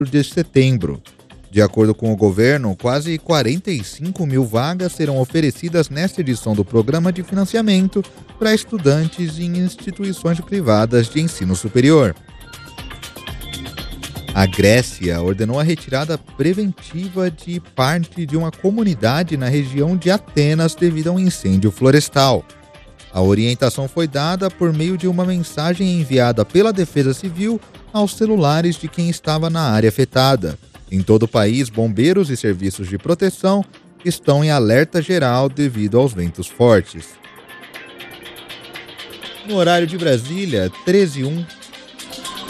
de setembro. De acordo com o governo, quase 45 mil vagas serão oferecidas nesta edição do programa de financiamento para estudantes em instituições privadas de ensino superior. A Grécia ordenou a retirada preventiva de parte de uma comunidade na região de Atenas devido a um incêndio florestal. A orientação foi dada por meio de uma mensagem enviada pela Defesa Civil aos celulares de quem estava na área afetada. Em todo o país, bombeiros e serviços de proteção estão em alerta geral devido aos ventos fortes. No horário de Brasília, 13h01.